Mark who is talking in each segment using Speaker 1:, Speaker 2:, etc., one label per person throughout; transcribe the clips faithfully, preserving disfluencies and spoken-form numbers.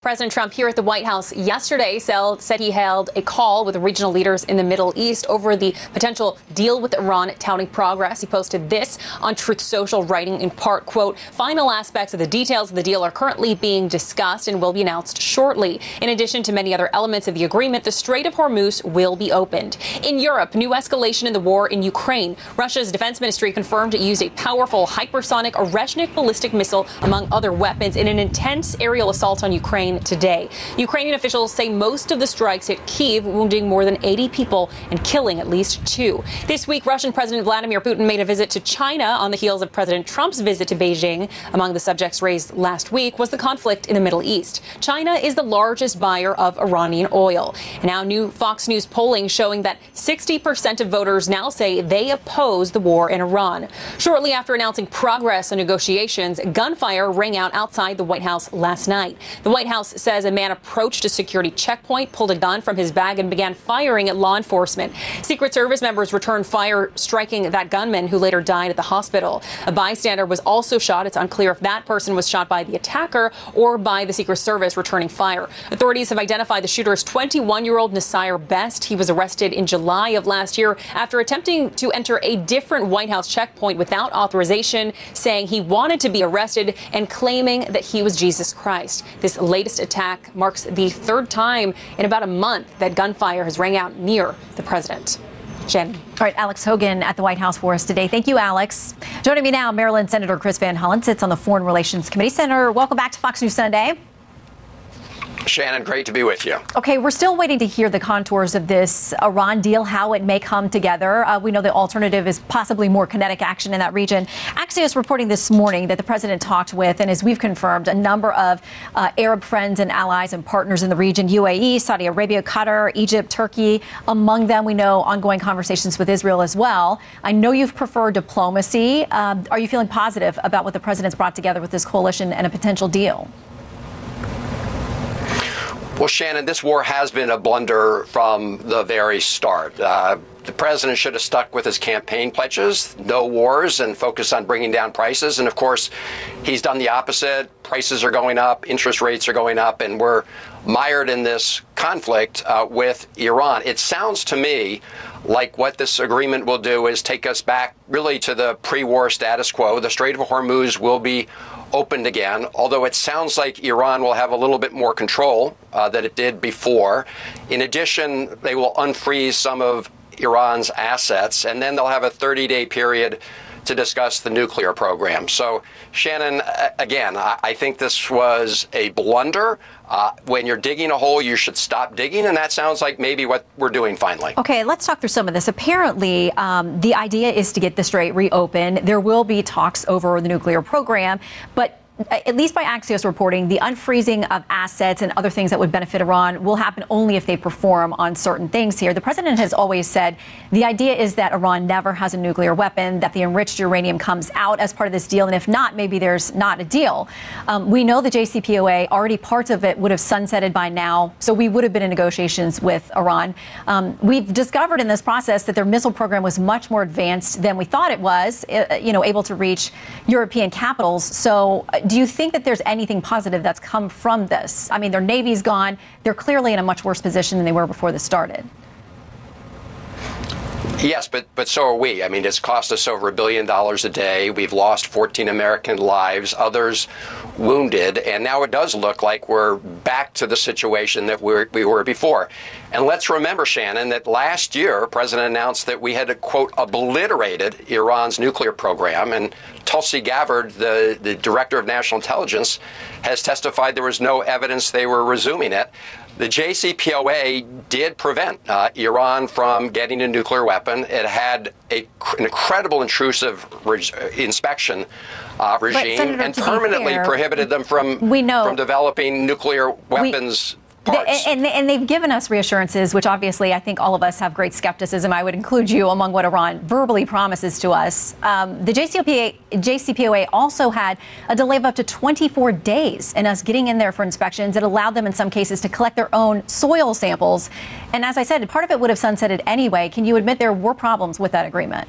Speaker 1: President Trump here at the White House yesterday said he held a call with regional leaders in the Middle East over the potential deal with Iran, touting progress. He posted this on Truth Social, writing in part, quote, "Final aspects of the details of the deal are currently being discussed and will be announced shortly. In addition to many other elements of the agreement, the Strait of Hormuz will be opened." In Europe, new escalation in the war in Ukraine. Russia's defense ministry confirmed it used a powerful hypersonic Oreshnik ballistic missile, among other weapons, in an intense aerial assault on Ukraine today. Ukrainian officials say most of the strikes hit Kyiv, wounding more than eighty people and killing at least two. This week, Russian President Vladimir Putin made a visit to China on the heels of President Trump's visit to Beijing. Among the subjects raised last week was the conflict in the Middle East. China is the largest buyer of Iranian oil. Now, new Fox News polling showing that sixty percent of voters now say they oppose the war in Iran. Shortly after announcing progress on negotiations, gunfire rang out outside the White House last night. The White House says a man approached a security checkpoint, pulled a gun from his bag, and began firing at law enforcement. Secret Service members returned fire, striking that gunman, who later died at the hospital. A bystander was also shot. It's unclear if that person was shot by the attacker or by the Secret Service returning fire. Authorities have identified the shooter as twenty-one-year-old Nasir Best. He was arrested in July of last year after attempting to enter a different White House checkpoint without authorization, saying he wanted to be arrested and claiming that he was Jesus Christ. This latest attack marks the third time in about a month that gunfire has rang out near the president. Jen.
Speaker 2: All right, Alex Hogan at the White House for us today. Thank you, Alex. Joining me now, Maryland Senator Chris Van Hollen sits on the Foreign Relations Committee. Senator, welcome back to Fox News Sunday.
Speaker 3: Shannon, great to be with you.
Speaker 2: Okay, we're still waiting to hear the contours of this Iran deal, how it may come together. Uh, we know the alternative is possibly more kinetic action in that region. Axios reporting this morning that the president talked with, and as we've confirmed, a number of uh, Arab friends and allies and partners in the region, U A E, Saudi Arabia, Qatar, Egypt, Turkey. Among them, we know ongoing conversations with Israel as well. I know you've preferred diplomacy. Uh, are you feeling positive about what the president's brought together with this coalition and a potential deal?
Speaker 3: Well, Shannon, this war has been a blunder from the very start. Uh, the president should have stuck with his campaign pledges, no wars, and focus on bringing down prices. And of course, he's done the opposite. Prices are going up, interest rates are going up, and we're mired in this conflict uh, with Iran. It sounds to me like what this agreement will do is take us back really to the pre-war status quo. The Strait of Hormuz will be opened again, although it sounds like Iran will have a little bit more control uh, than it did before. In addition, they will unfreeze some of Iran's assets, and then they'll have a thirty-day period to discuss the nuclear program. So, Shannon, again, I think this was a blunder. Uh, when you're digging a hole, you should stop digging, and that sounds like maybe what we're doing finally.
Speaker 2: Okay, let's talk through some of this. Apparently, um, the idea is to get the Strait reopened. There will be talks over the nuclear program, but at least by Axios reporting, the unfreezing of assets and other things that would benefit Iran will happen only if they perform on certain things here. The president has always said the idea is that Iran never has a nuclear weapon, that the enriched uranium comes out as part of this deal, and if not, maybe there's not a deal. Um, we know the J C P O A, already parts of it would have sunsetted by now, so we would have been in negotiations with Iran. Um, we've discovered in this process that their missile program was much more advanced than we thought it was, uh, you know, able to reach European capitals. So uh, do you think that there's anything positive that's come from this? I mean, their Navy's gone. They're clearly in a much worse position than they were before this started.
Speaker 3: Yes, but but so are we. I mean, it's cost us over a billion dollars a day. We've lost fourteen American lives, others wounded, and now it does look like we're back to the situation that we're, we were before. And let's remember, Shannon, that last year, President announced that we had, quote, obliterated Iran's nuclear program, and Tulsi Gabbard, the, the director of national intelligence, has testified there was no evidence they were resuming it. The J C P O A did prevent uh, Iran from getting a nuclear weapon. It had a, an incredible intrusive re- inspection uh, regime
Speaker 2: Senator,
Speaker 3: and permanently
Speaker 2: fair,
Speaker 3: prohibited them from,
Speaker 2: we know,
Speaker 3: from developing nuclear weapons.
Speaker 2: We, And, and they've given us reassurances, which obviously I think all of us have great skepticism. I would include you among what Iran verbally promises to us. Um, the J C P O A also had a delay of up to twenty-four days in us getting in there for inspections. It allowed them in some cases to collect their own soil samples. And as I said, part of it would have sunsetted anyway. Can you admit there were problems with that agreement?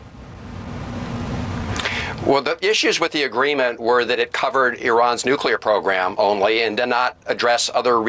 Speaker 3: Well, the issues with the agreement were that it covered Iran's nuclear program only and did not address other